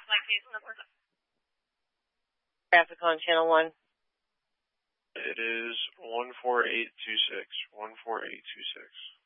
my case number. Traffic on Channel 1. It is 14826. 14826.